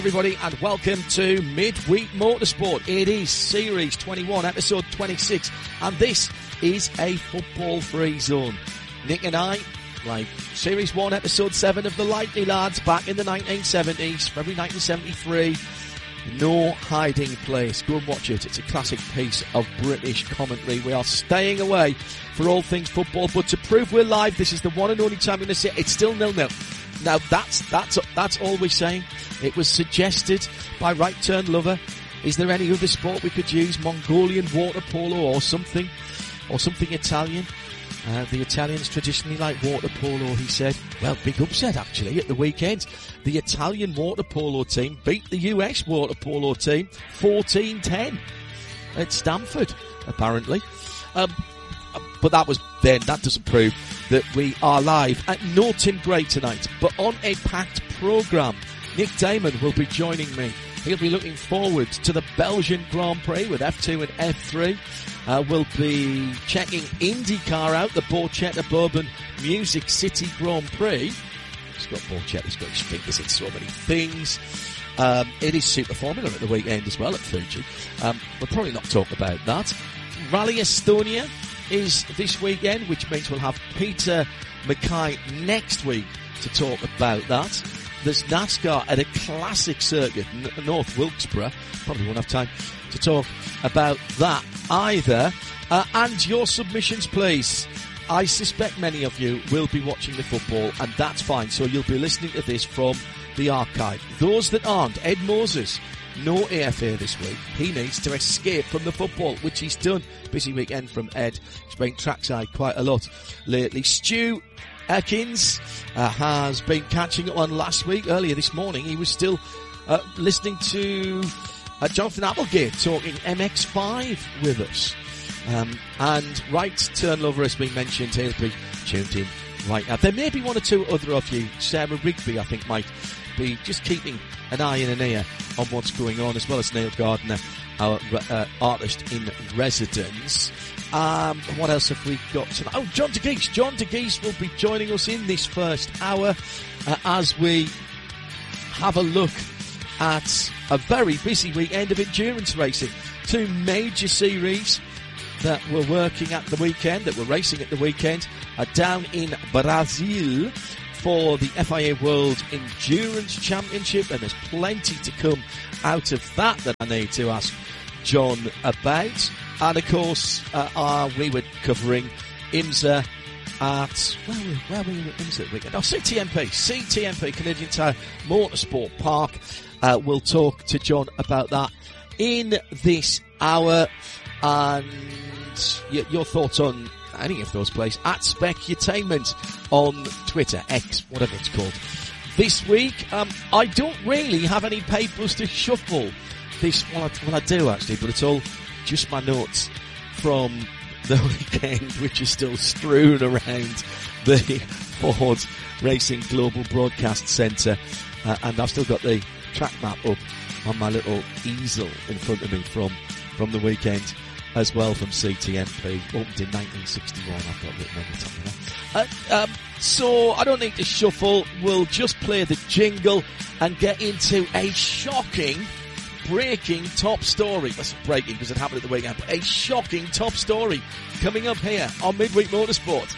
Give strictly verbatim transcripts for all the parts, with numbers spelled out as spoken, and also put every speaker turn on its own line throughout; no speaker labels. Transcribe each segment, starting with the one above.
Everybody, and welcome to Midweek Motorsport. It is Series twenty-one, Episode twenty-six, and this is a football-free zone. Nick and I, like Series one, Episode seven of the Lightly Lads back in the nineteen seventies, February nineteen seventy-three. No hiding place. Go and watch it. It's a classic piece of British commentary. We are staying away for all things football, but to prove we're live, this is the one and only time I'm going to say it's still nil-nil. Now, that's that's that's all we're saying. It was suggested by Right Turn Lover. Is there any other sport we could use? Mongolian water polo or something? Or something Italian? Uh, the Italians traditionally like water polo, he said. Well, big upset, actually, at the weekend. The Italian water polo team beat the U S water polo team fourteen ten at Stamford, apparently. Um, but that was then. That doesn't prove that we are live. Uh, no Tim Gray tonight, but on a packed programme. Nick Damon will be joining me. He'll be looking forward to the Belgian Grand Prix with F two and F three. Uh, we'll be checking IndyCar out, the Borchetta Bourbon Music City Grand Prix. Scott Borchetta's got his fingers in so many things. Um, it is Super Formula at the weekend as well at Fuji. Um, we'll probably not talk about that. Rally Estonia is this weekend, which means we'll have Peter Mackay next week to talk about that. There's NASCAR at a classic circuit, N- North Wilkesboro. Probably won't have time to talk about that either. Uh, and your submissions, please. I suspect many of you will be watching the football, and that's fine. So you'll be listening to this from the archive. Those that aren't, Ed Moses, no A F A this week. He needs to escape from the football, which he's done. Busy weekend from Ed. He's been trackside quite a lot lately. Stu Ekins uh, has been catching up on last week. Earlier this morning, he was still uh, listening to uh, Jonathan Applegate talking M X five with us. Um, and Right Turn Lover has been mentioned. He'll be tuned in right now. There may be one or two other of you. Sarah Rigby, I think, might be just keeping an eye and an ear on what's going on, as well as Neil Gardner, our uh, artist in residence. Um, what else have we got tonight? Oh, John DeGeese. John DeGeese will be joining us in this first hour uh, as we have a look at a very busy weekend of endurance racing. Two major series that were working at the weekend, that were racing at the weekend, are down in Brazil for the F I A World Endurance Championship, and there's plenty to come out of that that I need to ask John about. And of course, uh, uh, we were covering IMSA at, where were we, where were we at IMSA at the weekend? Oh, C T M P, C T M P, Canadian Tire Motorsport Park. Uh, we'll talk to John about that in this hour. And y- your thoughts on any of those places at Specutainment on Twitter, X, whatever it's called. This week, um, I don't really have any papers to shuffle. This, well I, well, I do actually, but it's all just my notes from the weekend, which is still strewn around the Ford Racing Global Broadcast Centre. Uh, and I've still got the track map up on my little easel in front of me from, from the weekend as well, from C T M P, opened in nineteen sixty-one, I've got written on the top of that. Uh, um, so I don't need to shuffle, we'll just play the jingle and get into a shocking breaking top story. That's breaking because it happened at the weekend, but a shocking top story coming up here on Midweek Motorsport.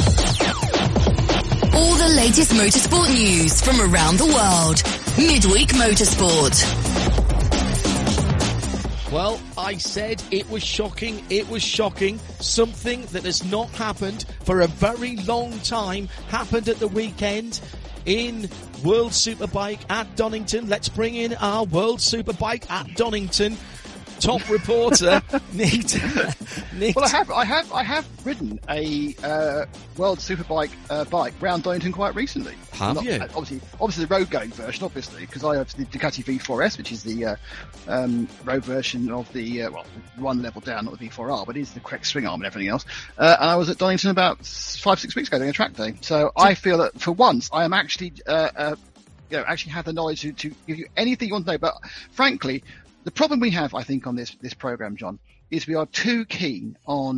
All the latest motorsport news from around the world. Midweek Motorsport.
Well, I said it was shocking, it was shocking. Something that has not happened for a very long time happened at the weekend in World Superbike at Donington. Let's bring in our World Superbike at Donington top reporter, Nick. Nick.
Well, I have, I have, I have ridden a uh, World Superbike uh, bike round Donington quite recently.
Have
Not,
you?
Obviously, obviously the road-going version, obviously, because I have the Ducati V four S, which is the uh, um, road version of the uh, well, one level down, not the V four R, but it is the correct swing arm and everything else. Uh, and I was at Donington about five, six weeks ago doing a track day. So I feel that for once I am actually, uh, uh, you know, actually have the knowledge to, to give you anything you want to know. But frankly, the problem we have, I think, on this, this program, John, is we are too keen on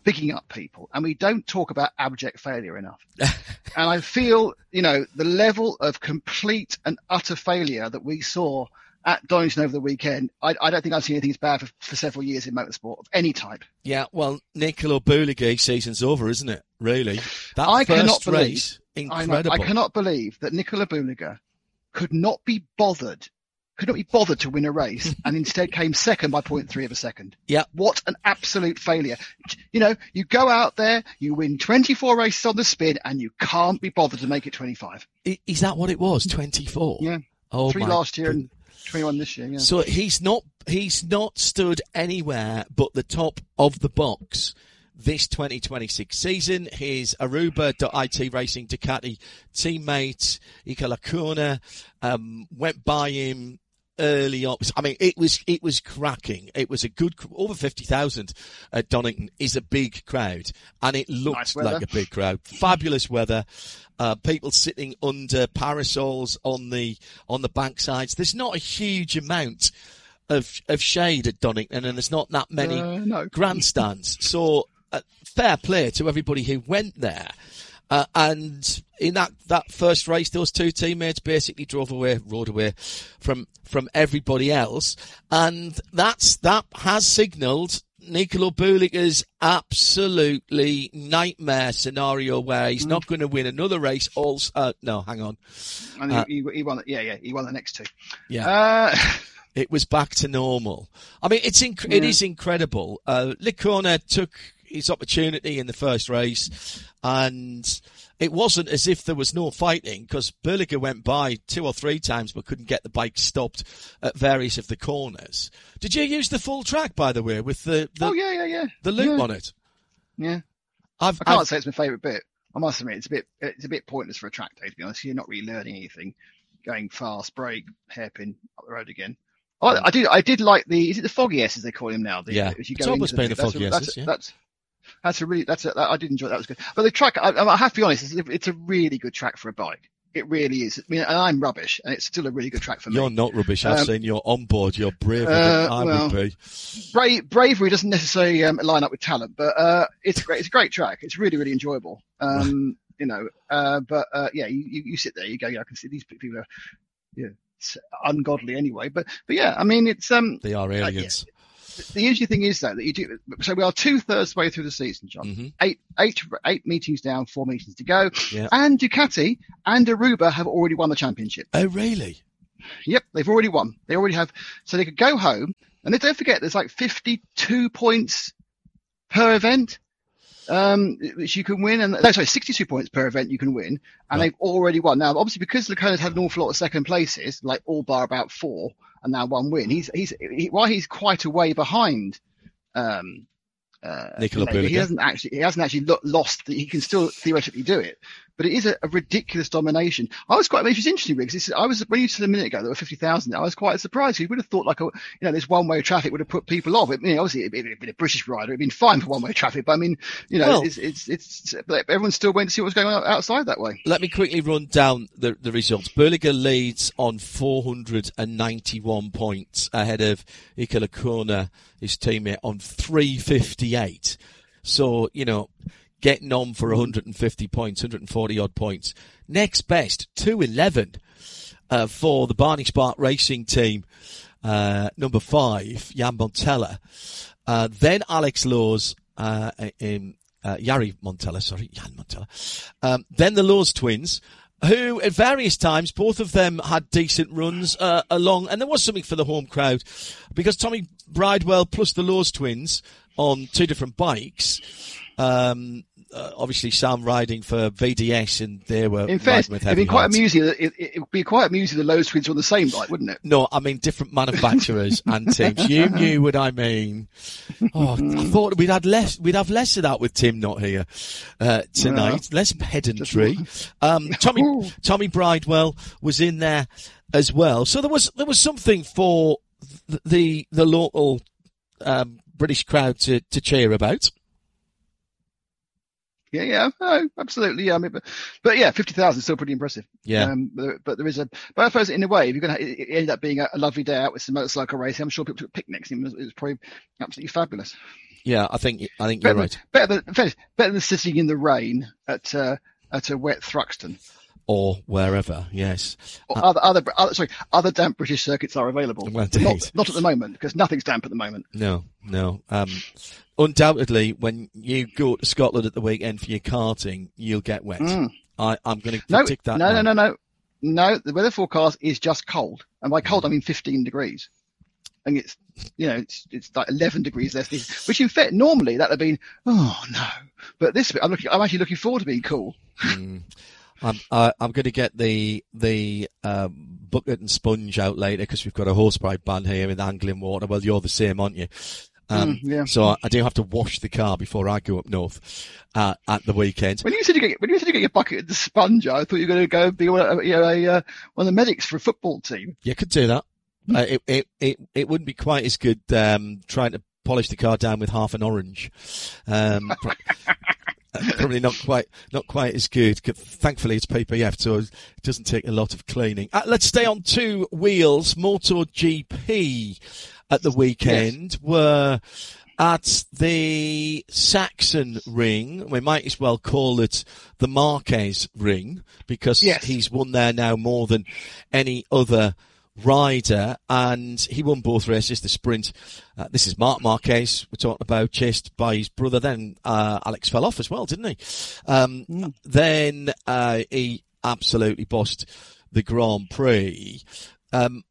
bigging up people, and we don't talk about abject failure enough. And I feel, you know, the level of complete and utter failure that we saw at Donington over the weekend, I, I don't think I've seen anything as bad for, for several years in motorsport of any type.
Yeah, well, Nicola Bouligay season's over, isn't it? Really? That
I
first
cannot believe,
race,
I,
incredible.
know, I cannot believe that Nicola Bouligay could not be bothered could not be bothered to win a race and instead came second by zero point three of a second.
Yeah.
What an absolute failure. You know, you go out there, you win twenty-four races on the spin and you can't be bothered to make it twenty-five.
Is that what it was? twenty-four?
Yeah.
Oh,
Three
my
last year
God.
and twenty-one this year, yeah.
So he's not, he's not stood anywhere but the top of the box this twenty twenty-six season. His Aruba dot I T Racing Ducati teammate, Iker Lecuona, um, went by him early on. I mean, it was, it was cracking. It was a good, over fifty thousand at Donington is a big crowd, and it looked
Nice
like a big crowd. Fabulous weather. Uh, people sitting under parasols on the, on the banksides. There's not a huge amount of, of shade at Donington, and there's not that many
Uh, no.
grandstands. So, uh, fair play to everybody who went there. Uh, and in that, that first race, those two teammates basically drove away, rode away from, from everybody else. And that's, that has signalled Nicola Bouligay's absolutely nightmare scenario where he's mm. not going to win another race. Also, uh, no, hang on.
And
Uh,
he, he, he won, yeah, yeah, he won the next two.
Yeah.
Uh,
It was back to normal. I mean, it's inc- yeah. it is incredible. Uh, Lecuona took his opportunity in the first race, and it wasn't as if there was no fighting, because Bouligay went by two or three times but couldn't get the bike stopped at various of the corners. Did you use the full track, by the way, with the, the
oh yeah, yeah, yeah,
the loop
yeah.
on it?
Yeah,
I've,
I can't
I've,
say it's my favourite bit. I must admit, it's a bit it's a bit pointless for a track day, to be honest. You're not really learning anything. Going fast, brake, hairpin up the road again. I, I did. I did like the. Is it the Foggy S as they call him now? The,
yeah,
as you
it's
go
almost
into
been the Foggy
that's,
S.
a,
Yeah.
that's that's a really. That's a, I did enjoy it. That was good. But the track, I, I have to be honest, it's, it's a really good track for a bike. It really is. I mean, and I'm rubbish, and it's still a really good track for me.
You're not rubbish. I've
um,
seen you're on board. You're braver
uh,
than I
well,
would be.
Bra- bravery doesn't necessarily um, line up with talent, but uh, it's great. It's a great track. It's really, really enjoyable. Um, you know, uh, but uh, yeah, you, you, you sit there, you go, yeah, I can see these people are, yeah. It's ungodly anyway, but but yeah, I mean it's um
they are aliens.
Uh, yeah. The interesting thing is though that you do. So we are two thirds way through the season, John.
Mm-hmm.
Eight eight eight meetings down, four meetings to go,
Yeah.
and Ducati and Aruba have already won the championship.
Oh really?
Yep, they've already won. They already have, so they could go home. And don't forget, there's like fifty-two points per event. Um, which you can win, and no, sorry, sixty-two points per event you can win, and
right.
they've already won. Now, obviously, because Lecuona's had an awful lot of second places, like all bar about four, and now one win. He's he's he, while he's quite a way behind. Um, uh,
Nicola
Bouligay, he
Bouligay.
hasn't actually he hasn't actually lo- lost. He can still theoretically do it, but it is a, a ridiculous domination. I was quite, I mean, it was interesting because I was when you said a minute ago there were fifty thousand. I was quite surprised. You would have thought like a, you know, this one way traffic would have put people off. It, you know, obviously it'd been a British rider, it'd been fine for one way traffic, but I mean, you know,
Well,
it's, it's it's everyone still went to see what's going on outside that way.
Let me quickly run down the, the results. Bouligay leads on four hundred ninety-one points ahead of Iker Lecuona, his teammate, on three fifty-eight. So, you know, getting on for one hundred fifty points, one hundred forty odd points. Next best, two eleven uh, for the Barney Spark Racing team, uh, number five, Jan Montella. Uh, then Alex Laws, uh, in, uh, Jari Montella, sorry, Jan Montella. Um, then the Laws twins, who at various times, both of them had decent runs uh, along, and there was something for the home crowd, because Tommy Bridewell plus the Laws twins on two different bikes, um, uh, obviously Sam riding for V D S, and they were
In fact,
with
it'd
heavy
be quite
hearts.
amusing. It, it, it would be quite amusing the Lowe's twins were on the same bike, wouldn't it?
No, I mean different manufacturers and teams. You knew what I mean. Oh, I thought we'd had less. We'd have less of that with Tim not here uh, tonight.
Yeah.
Less pedantry. Um, Tommy Tommy Bridewell was in there as well, so there was there was something for the the, the local um, British crowd to, to cheer about.
Yeah, yeah, no, absolutely. Yeah, I mean, but, but yeah, fifty thousand is still pretty impressive.
Yeah.
Um, but, but there is a, but I suppose in a way, if you're going to, it ended up being a, a lovely day out with some motorcycle racing. I'm sure people took picnics. It was, it was probably absolutely fabulous.
Yeah, I think I think you're
better,
right.
Better than, better than sitting in the rain at, uh, at a wet Thruxton.
Or wherever, yes.
Or
Uh,
other, other, other, sorry, other damp British circuits are available.
Well,
But not, not at the moment, because nothing's damp at the moment.
No, no. Um, undoubtedly, when you go to Scotland at the weekend for your karting, you'll get wet.
Mm.
I, I'm going to
No,
predict that.
no,
now.
no, no, no. No, the weather forecast is just cold. And by cold, I mean fifteen degrees. And it's, you know, it's, it's like eleven degrees less, which in fact, normally that would have been, oh no. But this, I'm looking, I'm actually looking forward to being cool.
Mm. I'm uh, I'm going to get the the um, bucket and sponge out later because we've got a horsebride ban here in the Anglian Water. Well, you're the same, aren't you? Um,
mm, yeah.
So I, I do have to wash the car before I go up north uh, at the weekend.
When you said you get when you said you get your bucket and the sponge, I thought you were going to go be one of, you know, a uh, one of the medics for a football team.
You could do that. Uh, it it it it wouldn't be quite as good um, trying to polish the car down with half an orange. Um, Probably not quite, not quite as good. Thankfully, it's P P F, so it doesn't take a lot of cleaning. Uh, let's stay on two wheels. MotoGP at the weekend yes. were at the Saxon Ring. We might as well call it the Marquez Ring because yes. he's won there now more than any other rider, and he won both races, the sprint. Uh, this is Marc Marquez we're talking about, chased by his brother. Then uh, Alex fell off as well, didn't he? Um, mm. Then uh, he absolutely bossed the Grand Prix. Um,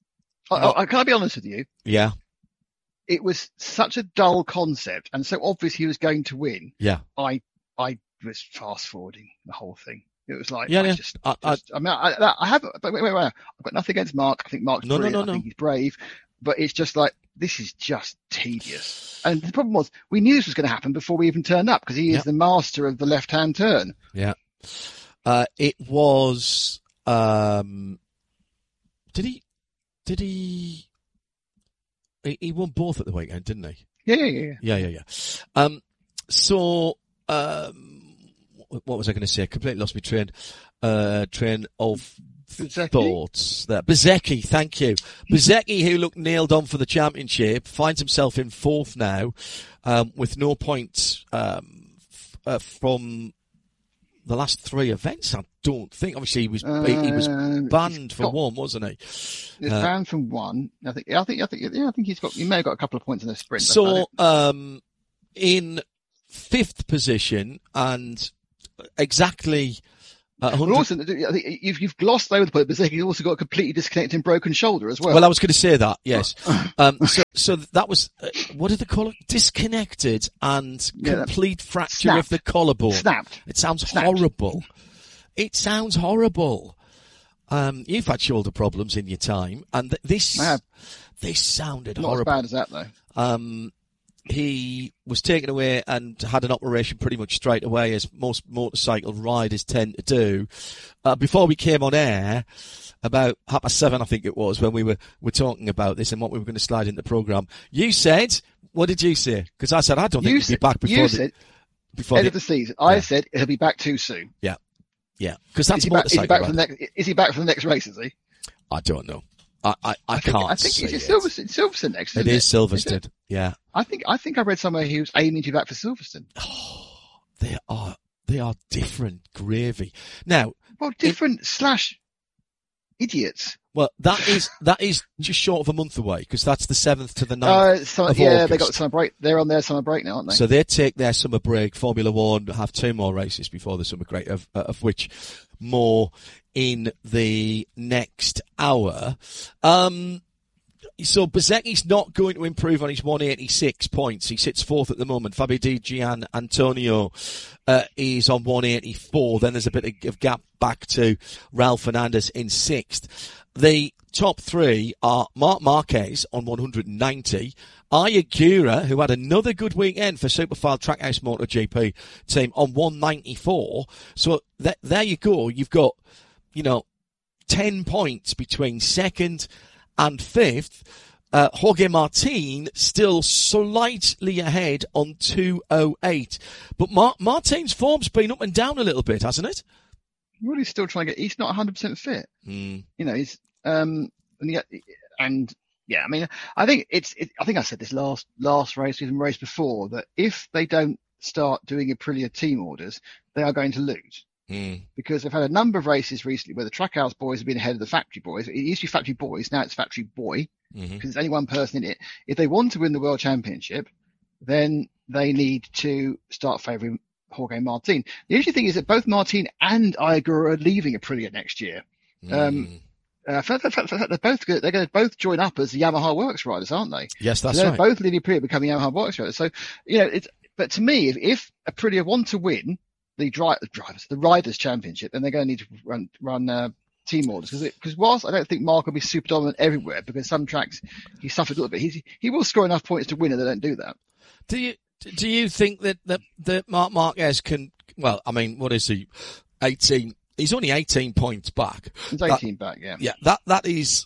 I, I, can I be honest with you?
Yeah.
It was such a dull concept, and so obvious he was going to win.
Yeah.
I I was fast forwarding the whole thing. It was like,
yeah,
I
yeah.
just,
I,
just, I, I mean, I, I haven't, but wait, wait, wait, I've got nothing against Mark. I think Mark's
no,
brilliant.
No, no, no.
I think he's brave, but it's just like, this is just tedious. And the problem was, we knew this was going to happen before we even turned up because he is
yeah.
the master of the left-hand turn.
Yeah. Uh, it was, um, did he, did he, he, he won both at the weekend, didn't he?
Yeah, yeah, yeah.
Yeah, yeah, yeah. Um, so, um, what was I going to say? I completely lost my train, uh, train of
Bezzecchi?
thoughts there. Bezzecchi, thank you. Bezzecchi, who looked nailed on for the championship, finds himself in fourth now, um, with no points, um, f- uh, from the last three events, I don't think. Obviously, he was, uh, he was banned from one, wasn't he?
He was uh, banned from one. I think, I think, I think, yeah, I think he's got, he may have got a couple of points in the sprint.
So, um, in fifth position and exactly, Uh,
well, also, I think you've, you've glossed over the point, but he's also got a completely disconnected and broken shoulder as well.
Well, I was going to say that, yes. um, so, so that was, uh, what did they call it? Disconnected and
yeah,
complete fracture
snapped.
of the collarbone.
Snapped.
It sounds
snapped.
horrible. It sounds horrible. Um, you've had shoulder problems in your time, and th- this, this sounded
Not
horrible.
Not as bad as that, though.
Um, he was taken away and had an operation pretty much straight away, as most motorcycle riders tend to do. Uh, before we came on air, about half past seven, I think it was, when we were, were talking about this and what we were going to slide in the programme, you said, what did you say? Because I said, I don't think
you
he'll be back before
you
the,
said,
before
end
the,
of the season.
Yeah.
I said he'll be back too soon.
Yeah. Yeah. Because that's
is he,
motorcycle
back, is, he back
ride.
for the next, is he back for the next race, is he?
I don't know. I, I, I,
I think,
can't
I think
say
it's
it.
Silverstone, Silverstone next.
It
isn't
is Silverstone. Is yeah.
I think I think I read somewhere he was aiming to be back for Silverstone.
Oh, they are they are different gravy. Now,
well, different it, slash idiots.
Well, that is that is just short of a month away because that's the seventh to the ninth
uh, so,
of
yeah,
August.
they got summer break. They're on their summer break now, aren't they?
So they take their summer break. Formula One have two more races before the summer break, of, of which more in the next hour. Um, So Bezzecchi's not going to improve on his one eighty-six points. He sits fourth at the moment. Fabio Di Gian Antonio uh, is on one eighty-four. Then there's a bit of gap back to Raul Fernandez in sixth. The top three are Marc Marquez on one ninety. Ayagura, who had another good weekend for Superfile Trackhouse MotoGP team, on one ninety-four. So th- there you go. You've got, you know, ten points between second and fifth. Uh, Jorge Martin still slightly ahead on two oh eight. But Mar- Martin's form's been up and down a little bit, hasn't it?
Well, he's still trying to get, he's not one hundred percent fit.
Mm.
You know, he's, um, and, he, and yeah, I mean, I think it's, it, I think I said this last, last race, even race before, that if they don't start doing Aprilia team orders, they are going to lose.
Mm.
Because they've had a number of races recently where the Trackhouse boys have been ahead of the factory boys. It used to be factory boys, now it's factory boy, because
Mm-hmm.
there's only one person in it. If they want to win the World Championship, then they need to start favouring Jorge Martin. The interesting thing is that both Martin and Iagura are leaving Aprilia next year.
Mm.
Um, uh, for, for, for, for, they're both they're going to both join up as the Yamaha Works riders, aren't they?
Yes, that's
so they're
right.
both leaving Aprilia, becoming Yamaha Works riders. So you know, it's but to me, if, if Aprilia want to win the, dri- the drivers, the riders' championship, then they're going to need to run run uh, team orders because because whilst I don't think Mark will be super dominant everywhere, because some tracks he suffered a little bit, he he will score enough points to win, and they don't do that.
Do you do you think that that, that Marc Marquez can? Well, I mean, what is he? eighteen. He's only eighteen points back.
He's eighteen that, back, yeah.
Yeah, that that is.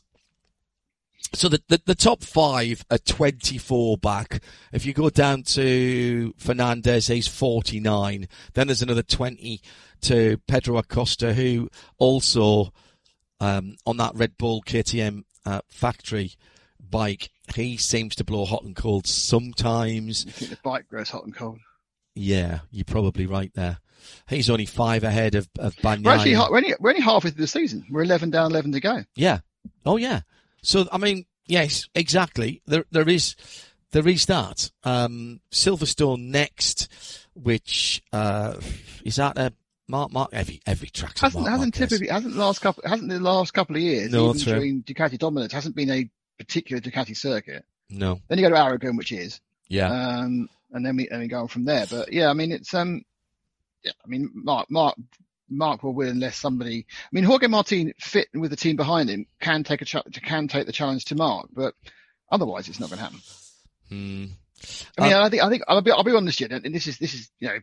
So the, the the top five are twenty-four back. If you go down to Fernandez, he's forty-nine. Then there's another twenty to Pedro Acosta, who also um, on that Red Bull K T M uh, factory bike, he seems to blow hot and cold sometimes.
I think the bike grows hot and cold.
Yeah, you're probably right there. He's only five ahead of, of Bagnaia.
We're actually we're only, we're only halfway through the season. We're eleven down, eleven to go.
Yeah. Oh, yeah. So, I mean, yes, exactly. There, there is, there is that. Um, Silverstone next, which, uh, is that a Mark, Mark, every, every track's a
Hasn't,
Mark
hasn't
Marquez.
typically, hasn't the last couple, hasn't the last couple of years,
No,
even
true.
during Ducati dominance, hasn't been a particular Ducati circuit.
No.
Then you go to Aragon, which is,
Yeah.
um, and then we, and we go on from there. But yeah, I mean, it's, um, yeah, I mean, Mark, Mark, Mark will win unless somebody, I mean, Jorge Martin fit with the team behind him can take a, ch- can take the challenge to Mark, but otherwise it's not going to happen.
Hmm.
I mean,
Uh,
I think, I think, I'll be, I'll be honest here, and this is, this is, you know,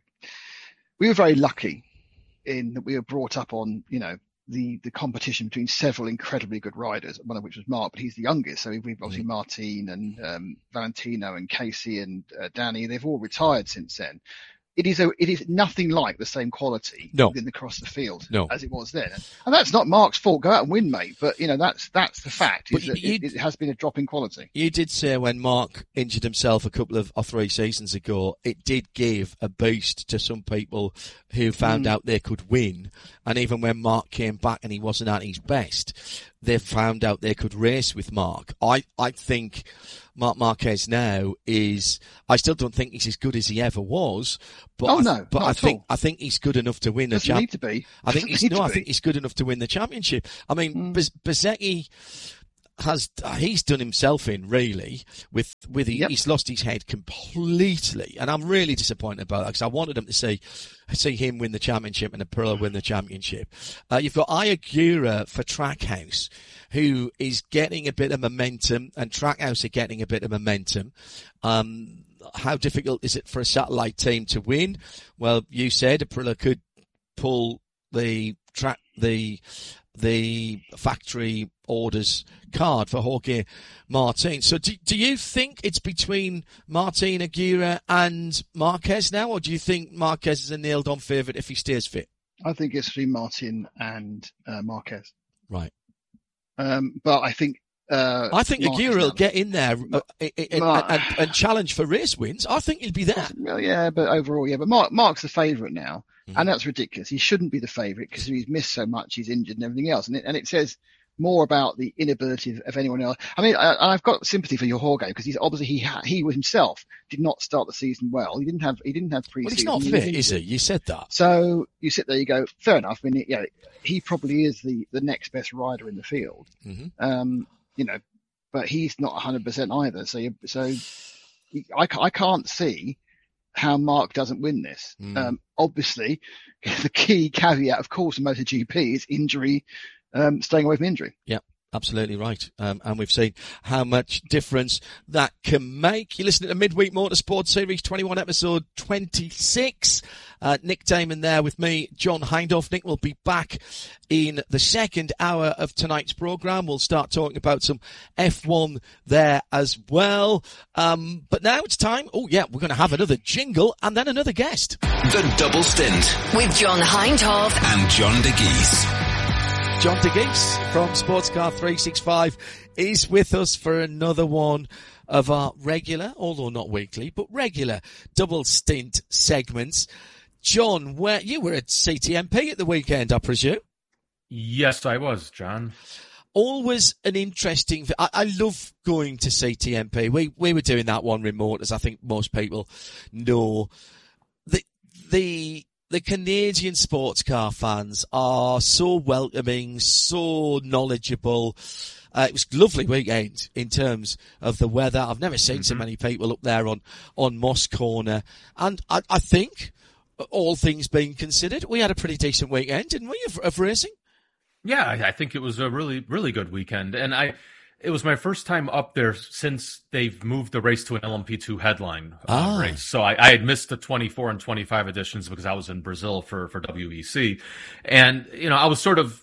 we were very lucky in that we were brought up on, you know, the, the competition between several incredibly good riders, one of which was Mark, but he's the youngest. So we've obviously Martin and, um, Valentino and Casey and uh, Danny, they've all retired since then. It is a, it is nothing like the same quality
No.
within the cross the field
No.
as it was then. And that's not Mark's fault. Go out and win, mate. But you know, that's, that's the fact.
But
Is that
you-
it, it has been a drop in quality.
You did say when Mark injured himself a couple of or three seasons ago, it did give a boost to some people who found
Mm.
out they could win. And even when Mark came back and he wasn't at his best, they found out they could race with Mark. I, I think Marc Marquez now is, I still don't think he's as good as he ever was, but
Oh,
I,
no,
but
not
I
at
think,
all.
I think he's good enough to win the
Doesn't
champ.
need to be.
I think
Doesn't
he's,
need
no,
to
I
be.
think he's good enough to win the championship. I mean,
Mm.
Bez- Bezzecchi has, he's done himself in really with, with, he,
Yep.
he's lost his head completely. And I'm really disappointed about that because I wanted him to see, see him win the championship and Aprilia win the championship. Uh, you've got Iagura for Trackhouse, who is getting a bit of momentum, and Trackhouse are getting a bit of momentum. Um, how difficult is it for a satellite team to win? Well, you said Aprilia could pull the track, the, the factory orders card for Jorge Martin. So do, do you think it's between Martin, Aguirre and Marquez now, or do you think Marquez is a nailed on favourite if he stays fit?
I think it's between Martin and uh, Marquez.
Right.
Um, but I think, uh,
I think
Marquez
Aguirre will
now-
get in there uh, and, and, and, and challenge for race wins. I think he'll be there.
Well, yeah, but overall, yeah, but Mark, Mark's the favourite now.
Mhm.
And that's ridiculous. He shouldn't be the favourite because he's missed so much, he's injured and everything else. And it, and it says more about the inability of, of anyone else. I mean, I, I've got sympathy for your Jorge because he's obviously, he ha, he himself did not start the season well. He didn't have, he didn't have
Well,
pre-season.
he's not
He was
fit, is he?
injured.
You said that.
So you sit there, you go, fair enough. I mean, yeah, he probably is the, the next best rider in the field.
hmm
Um, you know, but he's not one hundred percent either. So, you, so I, ca- I can't see how Mark doesn't win this.
Mm.
Um, obviously, the key caveat, of course, in MotoGP is injury, um, staying away from injury.
Yep. Absolutely right. Um, and we've seen how much difference that can make. You're listening to Midweek Motorsport Series twenty-one, episode twenty-six. Uh, Nick Damon there with me, John Hindhaugh. Nick will be back in the second hour of tonight's programme. We'll start talking about some F one there as well. Um, but now it's time. Oh, yeah, we're going to have another jingle and then another guest.
The Double Stint
With John Hindhaugh
and John De Geese.
John De Geese from Sportscar three sixty-five is with us for another one of our regular, although not weekly, but regular double stint segments. John, where you were at C T M P at the weekend, I presume?
Yes, I was, John.
Always an interesting. I, I love going to C T M P. We we were doing that one remote, as I think most people know. The the The Canadian sports car fans are so welcoming, so knowledgeable. Uh, it was a lovely weekend in terms of the weather. I've never seen mm-hmm. so many people up there on, on Moss Corner. And I, I think, all things being considered, we had a pretty decent weekend, didn't we, of, of racing?
Yeah, I think it was a really, really good weekend. And I, it was my first time up there since they've moved the race to an L M P two headline uh,
ah.
race. So I, I had missed the twenty-four and twenty-five editions because I was in Brazil for, for W E C. And, you know, I was sort of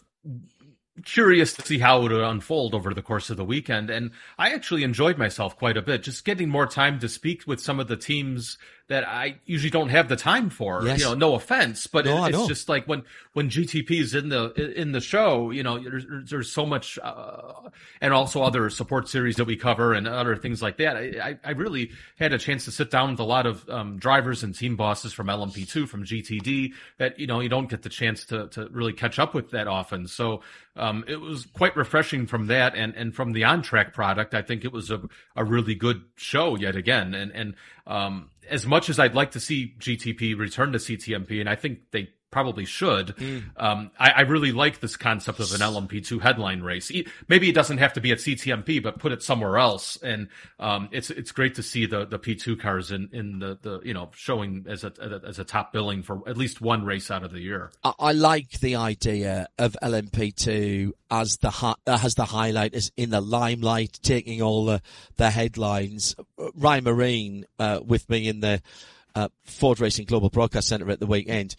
curious to see how it would unfold over the course of the weekend. And I actually enjoyed myself quite a bit, just getting more time to speak with some of the teams that I usually don't have the time for.
Yes.
You know, no offense, but
no,
it, it's just like when, when G T P is in the, in the show, you know, there's, there's so much, uh, and also other support series that we cover and other things like that. I, I really had a chance to sit down with a lot of, um, drivers and team bosses from L M P two, from G T D that, you know, you don't get the chance to, to really catch up with that often. So, um, it was quite refreshing from that. And, and from the on-track product, I think it was a, a really good show yet again. And, and, um, as much as I'd like to see G T P return to C T M P, and I think they probably should, mm. um, I, I really like this concept of an L M P two headline race. Maybe it doesn't have to be at C T M P, but put it somewhere else. And um, it's it's great to see the, the P two cars in, in the, the you know showing as a as a top billing for at least one race out of the year.
I, I like the idea of L M P two as the hi- uh, as the highlight, as in the limelight, taking all the the headlines. Ryan Marine uh, with me in the uh, Ford Racing Global Broadcast Centre at the weekend.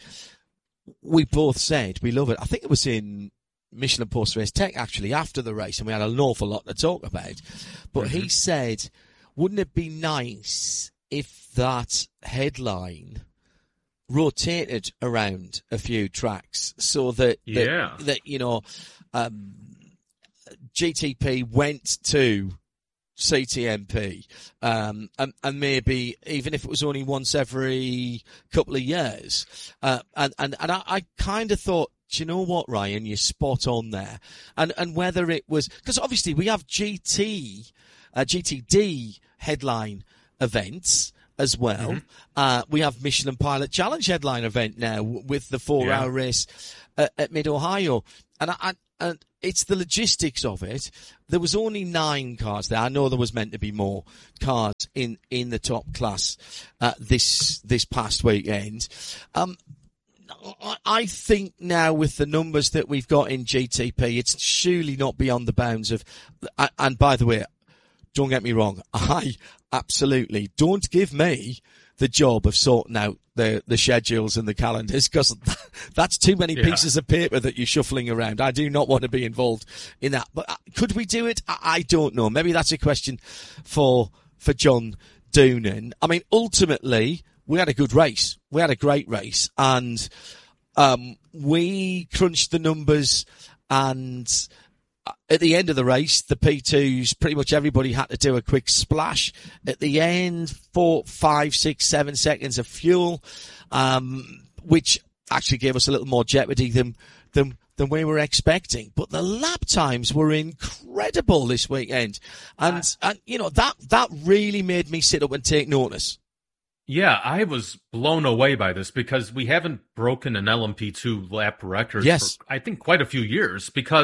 We both said we love it. I think it was in Michelin Post Race Tech actually after the race, and we had an awful lot to talk about. But mm-hmm. he said, wouldn't it be nice if that headline rotated around a few tracks so that,
yeah.
that, that you know, um, G T P went to C T M P, um, and, and maybe even if it was only once every couple of years, uh, and, and, and I, I kind of thought, do you know what, Ryan, you're spot on there. And, and whether it was, because obviously we have G T, uh, G T D headline events as well. Mm-hmm. Uh, we have Michelin Pilot Challenge headline event now with the four hour yeah. race at, at Mid-Ohio. And I, I And it's the logistics of it. There was only nine cars there. I know there was meant to be more cars in, in the top class, uh, this, this past weekend. Um, I think now with the numbers that we've got in G T P, it's surely not beyond the bounds of, and by the way, don't get me wrong, I absolutely don't give me the job of sorting out the, the schedules and the calendars, because that's too many yeah. pieces of paper that you're shuffling around. I do not want to be involved in that. But could we do it? I, I don't know. Maybe that's a question for, for John Doonan. I mean, ultimately, we had a good race. We had a great race, and, um, we crunched the numbers, and at the end of the race, the P twos, pretty much everybody had to do a quick splash. At the end, four, five, six, seven seconds of fuel, um, which actually gave us a little more jeopardy than, than, than we were expecting. But the lap times were incredible this weekend. And, uh, and, you know, that, that really made me sit up and take notice.
Yeah, I was blown away by this because we haven't broken an L M P two lap record
yes.
for, I think, quite a few years, because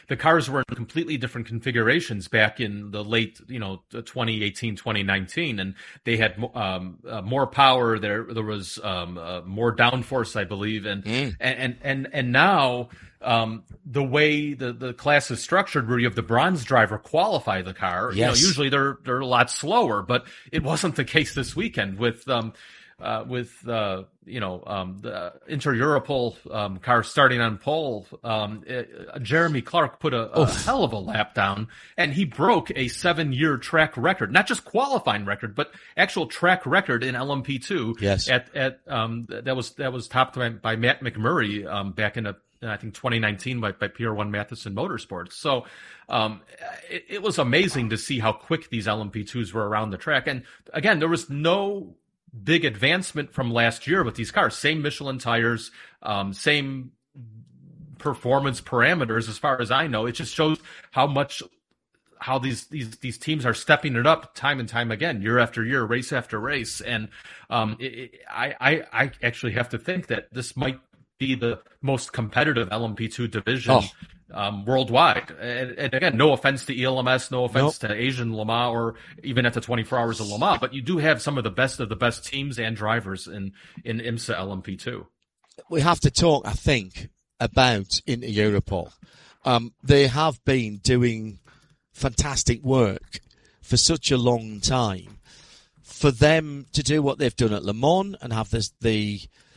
the cars were in completely different configurations back in the late, you know, twenty eighteen, twenty nineteen, and they had um, uh, more power. There, there was um, uh, more downforce, I believe, and mm. and and and now. Um, the way the, the class is structured, where you have the bronze driver qualify the car, yes. you know, usually they're they're a lot slower, but it wasn't the case this weekend with um, uh, with uh, you know um, the Inter-Europol um, car starting on pole. Um, it, uh, Jeremy Clark put a, a hell of a lap down, and he broke a seven-year track record, not just qualifying record, but actual track record in L M P two.
Yes,
at at um, that was that was topped by, by Matt McMurray um, back in a. I think twenty nineteen by, by P R one Matheson Motorsports. So um, it, it was amazing to see how quick these L M P twos were around the track. And again, there was no big advancement from last year with these cars. Same Michelin tires, um, same performance parameters as far as I know. It just shows how much how these these these teams are stepping it up time and time again, year after year, race after race. And um, it, it, I, I I actually have to think that this might be the most competitive L M P two division oh. um, worldwide. And, and again, no offense to E L M S, no offense nope. to Asian Le Mans, or even at the twenty-four Hours of Le Mans, but you do have some of the best of the best teams and drivers in, in IMSA L M P two.
We have to talk, I think, about Inter-Europol. Um, they have been doing fantastic work for such a long time. For them to do what they've done at Le Mans and have this, the,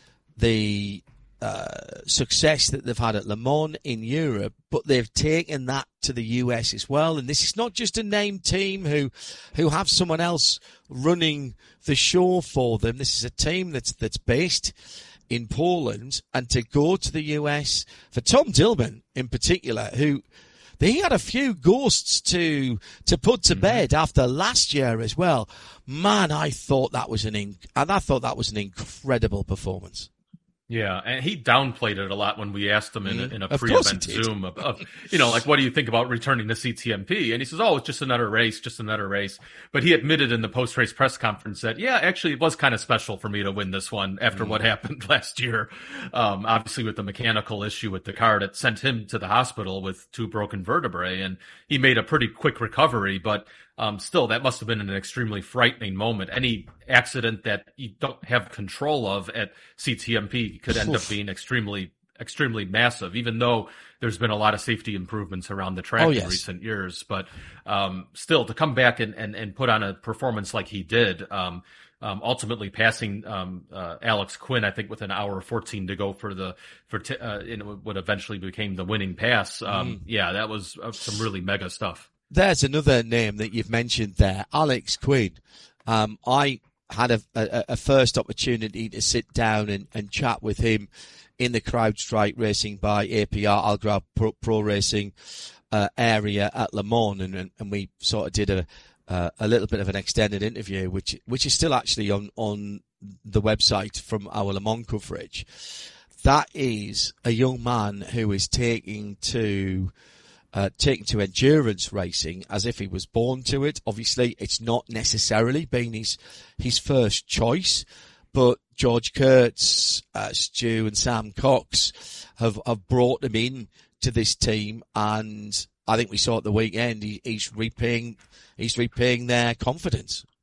the, Uh, success that they've had at Le Mans in Europe, but they've taken that to the U S as well. And this is not just a named team who, who have someone else running the show for them. This is a team that's, that's based in Poland, and to go to the U S for Tom Dillman in particular, who he had a few ghosts to, to put to mm-hmm. bed after last year as well. Man, I thought that was an, inc- and I thought that was an incredible performance.
Yeah, and he downplayed it a lot when we asked him in, mm, a, in a pre-event Zoom of, of, you know, like, what do you think about returning to C T M P? And he says, oh, it's just another race, just another race. But he admitted in the post-race press conference that, yeah, actually, it was kind of special for me to win this one after mm. what happened last year. Um, obviously, with the mechanical issue with the car that sent him to the hospital with two broken vertebrae. And he made a pretty quick recovery, but Um, still, that must have been an extremely frightening moment. Any accident that you don't have control of at C T M P could end up being extremely, extremely massive, even though there's been a lot of safety improvements around the track oh, yes. in recent years. But um, still, to come back and, and, and put on a performance like he did, um, um, ultimately passing um, uh, Alex Quinn, I think, with an hour fourteen to go for the for t- uh, in what eventually became the winning pass. Um, mm. Yeah, that was uh, some really mega stuff.
There's another name that you've mentioned there, Alex Quinn. Um, I had a, a, a first opportunity to sit down and, and chat with him in the CrowdStrike Racing by A P R Algarve Pro, Pro Racing uh, area at Le Mans, and, and we sort of did a uh, a little bit of an extended interview, which which is still actually on on the website from our Le Mans coverage. That is a young man who is taking to Uh, taken to endurance racing as if he was born to it. Obviously, it's not necessarily been his his first choice, but George Kurtz, uh, Stu and Sam Cox have, have brought him in to this team, and I think we saw at the weekend he, he's repaying he's repaying their confidence.